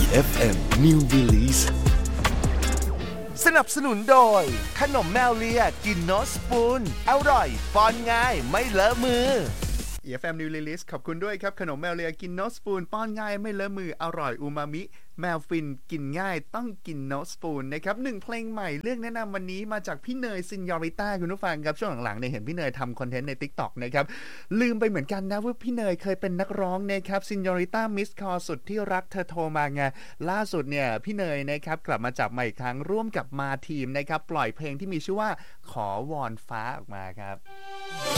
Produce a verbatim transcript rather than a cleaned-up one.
เอฟ เอ็ม New Release สนับสนุนโดยขนมแมวเลียกินโนสปูนอร่อยป้อนง่ายไม่เลอะมือเอฟ เอ็ม New Release ขอบคุณด้วยครับขนมแมวเลียกินโนสปูนป้อนง่ายไม่เลอะมืออร่อยอูมามิแมวฟินกินง่ายต้องกินโนสปูนนะครับหนึ่งเพลงใหม่เรื่องแนะนำวันนี้มาจากพี่เนยซินยอริต้าคุณผู้ฟังครับช่วงหลังๆเนี่ยเห็นพี่เนยทำคอนเทนต์ใน TikTok นะครับลืมไปเหมือนกันนะว่าพี่เนยเคยเป็นนักร้องนะครับซินยอริต้ามิสคอสุดที่รักเธอโทรมาไงล่าสุดเนี่ยพี่เนยนะครับกลับมาจับใหม่อีกครั้งร่วมกับมาทีมนะครับปล่อยเพลงที่มีชื่อว่าขอวอนฟ้าออกมาครับ